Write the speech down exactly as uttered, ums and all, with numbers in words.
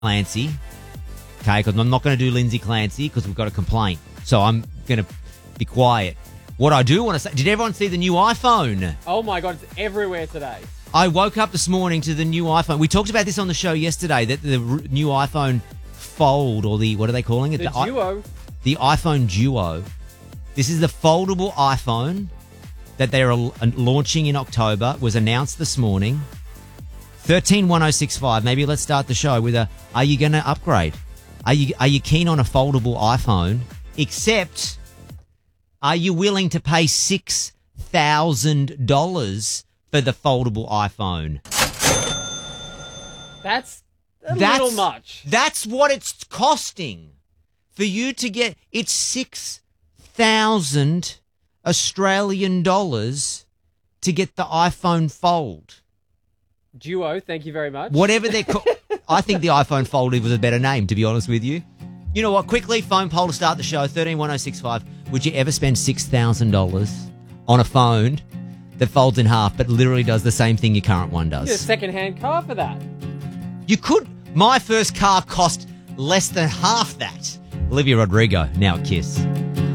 Clancy. Okay, because I'm not going to do Lindsay Clancy because we've got a complaint. So I'm going to be quiet. What I do want to say, did everyone see the new iPhone? Oh my God, it's everywhere today. I woke up this morning to the new iPhone. We talked about this on the show yesterday, that the r- new iPhone Fold, or the, what are they calling it? The, the Duo. I- the iPhone Duo. This is the foldable iPhone that they're l- launching in October. Was announced this morning. thirteen one oh six five. Maybe let's start the show with a, are you going to upgrade? Are you are you keen on a foldable iPhone? Except, are you willing to pay six thousand dollars for the foldable iPhone? That's a That's, little much. That's what it's costing for you to get. It's six thousand Australian dollars to get the iPhone Fold. Duo, thank you very much. Whatever they're called. I think the iPhone Fold was a better name, to be honest with you. You know what? Quickly, phone poll to start the show, thirteen one oh six five. Would you ever spend six thousand dollars on a phone that folds in half but literally does the same thing your current one does? Get a second-hand car for that. You could. My first car cost less than half that. Olivia Rodrigo, now at Kiss.